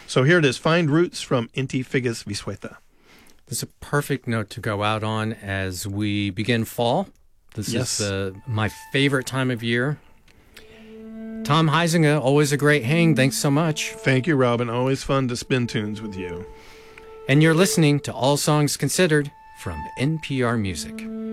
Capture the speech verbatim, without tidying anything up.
So here it is, Find Roots from Inti Figgis Visueta. This is a perfect note to go out on as we begin fall. This Yes. is uh, my favorite time of year. Tom Huizinga, always a great hang. Thanks so much. Thank you, Robin. Always fun to spin tunes with you. And you're listening to All Songs Considered from N P R Music.